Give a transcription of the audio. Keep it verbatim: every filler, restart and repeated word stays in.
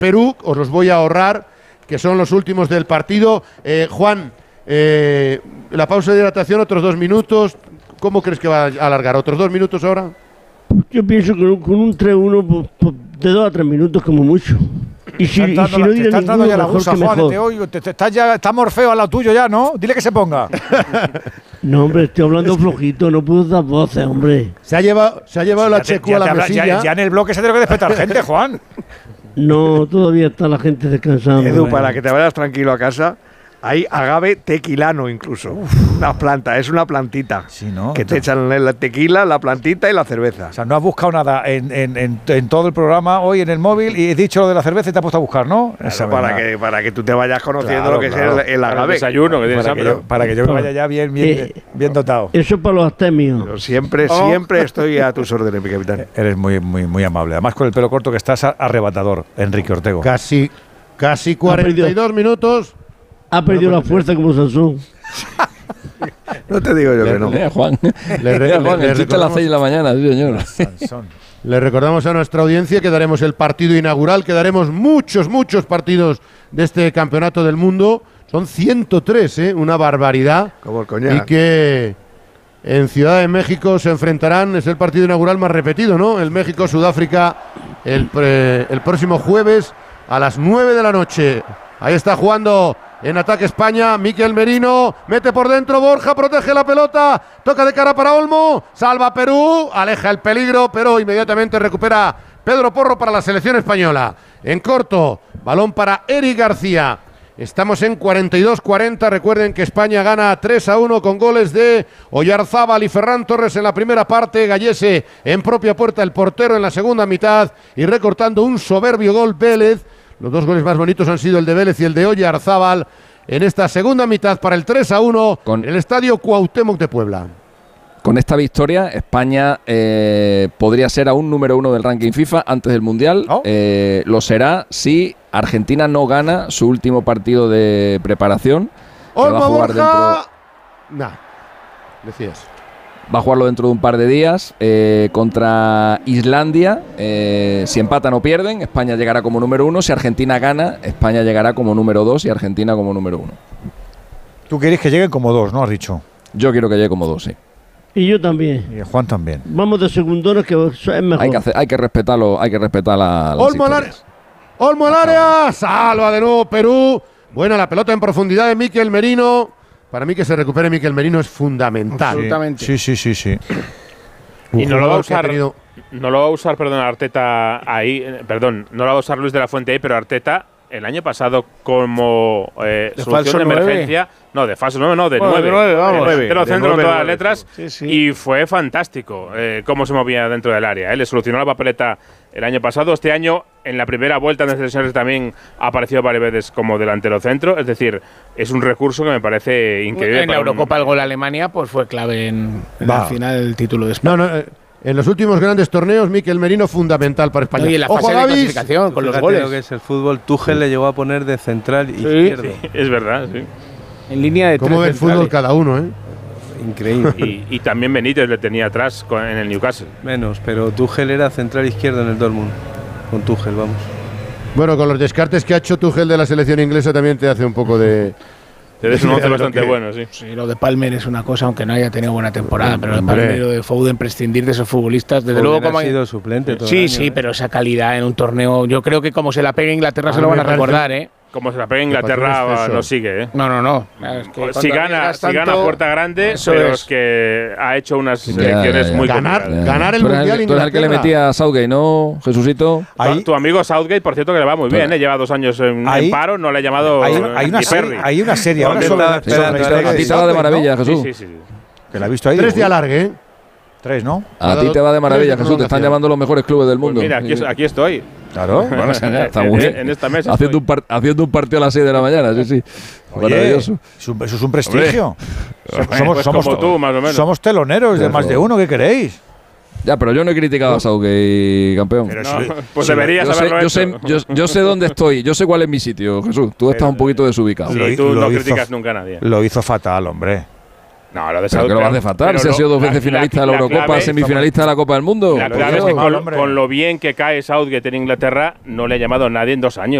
Perú, os los voy a ahorrar, que son los últimos del partido. Eh, Juan, eh, la pausa de hidratación, otros dos minutos. ¿Cómo crees que va a alargar? ¿Otros dos minutos ahora? Yo pienso que con un tres uno pues, pues, de dos a tres minutos como mucho. Y si, y si no te dice está entrando ya la mejor gusa, que Juan, mejor. te oigo, te, te, está, ya, está Morfeo al lado tuyo ya, ¿no? Dile que se ponga. No, hombre, estoy hablando flojito, no puedo dar voces, hombre. Se ha llevado, se ha llevado Sí, la ya te- checu ya a la te habla- mesilla. ya, ya en el bloque se tiene que despertar gente, Juan. No, todavía está la gente descansando. Edu, eh. para que te vayas tranquilo a casa, hay agave tequilano incluso. Una planta, es una plantita. Sí, ¿no? Que te echan el tequila, la plantita y la cerveza. O sea, no has buscado nada en, en, en, en todo el programa hoy en el móvil y he dicho lo de la cerveza y te has puesto a buscar, ¿no? Claro, Eso, para, venga. que, para que tú te vayas conociendo Claro, lo que claro. es el, el Para el agave. desayuno que tienes Para que, hambre. yo, para que yo me vaya ya bien, bien, Eh, bien dotado. Eso es para los astemios. Pero siempre, Oh. siempre estoy a tus órdenes, mi capitán. Eres muy, muy, muy amable. Además, con el pelo corto que estás a- arrebatador, Enrique Ortego. Casi, casi cuarenta y dos minutos. Ha perdido la fuerza como Sansón. No te digo yo que no. Lea, Juan. Le, re- Lea, le- Juan, le el chiste a las recordamos- seis de la mañana, sí, señor. Sansón. Le recordamos a nuestra audiencia que daremos el partido inaugural, que daremos muchos, muchos partidos de este campeonato del mundo. Son ciento tres, ¿eh? Una barbaridad. Como el Y coñac. que en Ciudad de México se enfrentarán, es el partido inaugural más repetido, ¿no? El México-Sudáfrica el, pre- el próximo jueves a las nueve de la noche. Ahí está jugando en ataque España, Mikel Merino, mete por dentro Borja, protege la pelota, toca de cara para Olmo, salva Perú, aleja el peligro, pero inmediatamente recupera Pedro Porro para la selección española. En corto, balón para Eric García. Estamos en cuarenta y dos cuarenta. Recuerden que España gana tres a uno con goles de Oyarzábal y Ferran Torres en la primera parte. Gallese en propia puerta, el portero en la segunda mitad y recortando un soberbio gol Vélez. Los dos goles más bonitos han sido el de Vélez y el de Oyarzábal en esta segunda mitad para el tres a uno Con- en el estadio Cuauhtémoc de Puebla. Con esta victoria, España eh, podría ser aún número uno del ranking FIFA antes del Mundial. ¿Oh? Eh, lo será si Argentina no gana su último partido de preparación. que va a Olmo jugar Borja. Nah, decías. Va a jugarlo dentro de un par de días eh, contra Islandia. Eh, si empatan o pierden, España llegará como número uno. Si Argentina gana, España llegará como número dos y Argentina como número uno. Tú quieres que lleguen como dos, ¿no? Has dicho. Yo quiero que llegue como dos, sí. Y yo también. Y Juan también. Vamos de segundones que eso es mejor. Hay que, hacer, hay que respetarlo, hay que respetar la, las Olmo al área. historias. Olmo al área. Salva de nuevo Perú. Buena la pelota en profundidad de Mikel Merino. Para mí que se recupere Mikel Merino es fundamental. Absolutamente. Sí, sí, sí, sí. Un Y no lo va a jugador que ha usar, tenido- no lo va a usar, perdón, Arteta ahí, eh, perdón, no lo va a usar Luis de la Fuente ahí, pero Arteta el año pasado como eh, ¿De solución falso de nueve? emergencia, no, de falso nueve, no, de Bueno, nueve, de nueve, vamos. de delantero De centro con nueve, todas las nueve. letras, Sí, sí. y fue fantástico eh, cómo se movía dentro del área. ¿eh? Le solucionó la papeleta el año pasado, este año en la primera vuelta de selecciones también ha aparecido varias veces como delantero centro, es decir, es un recurso que me parece increíble. En la para un- Eurocopa el gol a Alemania pues fue clave en, en Va. la final del título de España. No, no, eh, en los últimos grandes torneos, Mikel Merino fundamental para España. No, y en la Ojo fase a de Gavis. clasificación con los Fíjate goles. lo que es el fútbol. Tuchel le llegó a poner de central izquierdo. Es verdad, sí. En línea de ¿Cómo ve tres el fútbol centrales. cada uno, eh? Increíble. Y, y también Benítez le tenía atrás con- en el Newcastle. Menos, pero Tuchel era central izquierdo en el Dortmund. Con Tuchel, vamos. Bueno, con los descartes que ha hecho Tuchel de la selección inglesa también te hace un poco de... Es un once de lo bastante que- bueno, sí. Sí, lo de Palmer es una cosa, aunque no haya tenido buena temporada, pero lo de Hombre. Palmer y lo de Foden, prescindir de esos futbolistas, desde Foden luego ha como hay- sido suplente todo Sí, el año, sí, ¿eh? pero esa calidad en un torneo, yo creo que como se la pegue Inglaterra A se mí lo van me a parece- recordar, ¿eh? Como se la pega Me parece un Inglaterra, exceso. no sigue, ¿eh? No, no, no. Es que Si cuando gana, arriesgas si gana tanto, puerta grande, eso pero es. es que ha hecho unas Ya, selecciones ya, ya. muy Ganar- complicadas. ganar el Tú eres Mundial Tú eres el que le Inglaterra. metía a Southgate, ¿no, Jesucito? Tu- Ahí- Tu amigo Southgate, por cierto, que le va muy bien, Pero- ¿eh? Lleva dos años en, Ahí- en paro, no le ha llamado Hay, eh, hay una ni serie, Perry. hay una serie ahora ¿Dónde sobre, está- sobre espera, la espera, historia A de ti te va de Southgate, ¿no? maravilla, Jesús. Sí, sí, sí. Que la he visto ahí. Tres de digo, alargue, ¿eh? Tres, ¿no? A ti te va de maravilla, Tres de Jesús. Te están prolongación. llamando los mejores clubes del Pues mundo. mira, aquí, aquí estoy. Claro. Bueno, está En- muy en- bien. en esta mesa Haciendo estoy. un, par- haciendo un partido a las seis de la mañana, sí, sí. Oye, Maravilloso. es un- eso es un prestigio. Pues somos, somos, como tú, más o menos. somos teloneros de más de uno, ¿qué queréis? Ya, pero yo no he criticado a Southgate, campeón. Pero No, sí, pues sí, deberías Yo sé, haberlo yo, hecho. sé, yo, yo sé dónde estoy, yo sé cuál es mi sitio, Jesús. Tú estás un poquito desubicado. Sí, Lo hi- tú lo no hizo- criticas nunca a nadie. Lo hizo fatal, hombre. No, lo de Pero Southgate. que lo va a hacer fatal. pero Si ha lo- sido dos la- veces la- finalista de la la Eurocopa, clave- semifinalista de la Copa del Mundo. La Por clave es Dios. que con, hombre. con lo bien que cae Southgate en Inglaterra, no le ha llamado a nadie en dos años.